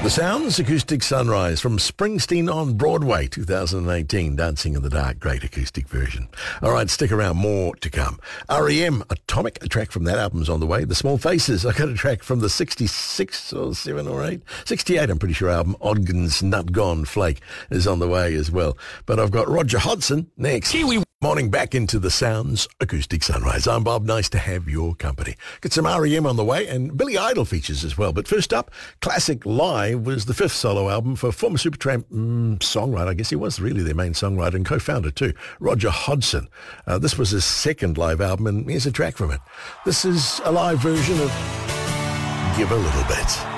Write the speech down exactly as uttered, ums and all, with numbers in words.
The Sounds, Acoustic Sunrise from Springsteen on Broadway, two thousand eighteen, Dancing in the Dark, great acoustic version. All right, stick around, more to come. R E M, Atomic, a track from that album's on the way. The Small Faces, I got a track from the sixty-six or seven or eight, sixty-eight, I'm pretty sure, album. Ogden's Nut Gone Flake is on the way as well. But I've got Roger Hodgson next. Kiwi. Morning back into the Sounds, Acoustic Sunrise. I'm Bob, nice to have your company. Get some R E M on the way and Billy Idol features as well. But first up, Classic Live was the fifth solo album for former Supertramp mm, songwriter. I guess he was really their main songwriter and co-founder too, Roger Hodgson. Uh, this was his second live album, and here's a track from it. This is a live version of Give a Little Bit.